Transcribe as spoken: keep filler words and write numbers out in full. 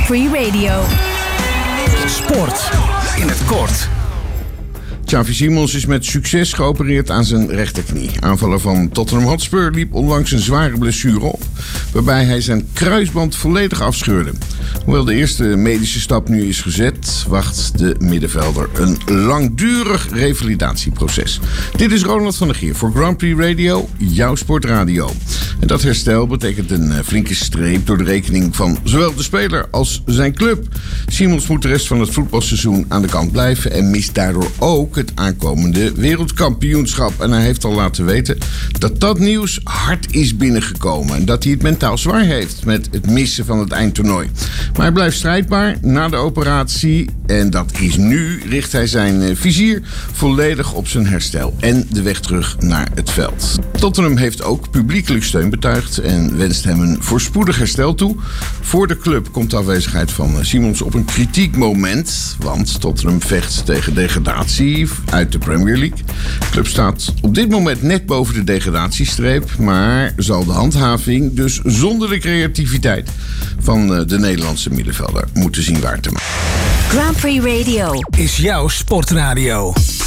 Free Radio. Sport in het kort. Xavi Simons is met succes geopereerd aan zijn rechterknie. Aanvaller van Tottenham Hotspur liep onlangs een zware blessure op, waarbij hij zijn kruisband volledig afscheurde. Hoewel de eerste medische stap nu is gezet, wacht de middenvelder een langdurig revalidatieproces. Dit is Ronald van der Geer voor Grand Prix Radio, jouw sportradio. En dat herstel betekent een flinke streep door de rekening van zowel de speler als zijn club. Simons moet de rest van het voetbalseizoen aan de kant blijven en mist daardoor ook het aankomende wereldkampioenschap. En hij heeft al laten weten dat dat nieuws hard is binnengekomen en dat hij het mentaal zwaar heeft met het missen van het eindtoernooi. Maar hij blijft strijdbaar na de operatie en dat is nu, richt hij zijn vizier volledig op zijn herstel en de weg terug naar het veld. Tottenham heeft ook publiekelijk steun betuigd en wenst hem een voorspoedig herstel toe. Voor de club komt de afwezigheid van Simons op een kritiek moment, want Tottenham vecht tegen degradatie uit de Premier League. De club staat op dit moment net boven de degradatiestreep, maar zal de handhaving dus zonder de creativiteit van de Nederlandse middenvelder moeten zien waar te maken. Grand Prix Radio is jouw sportradio.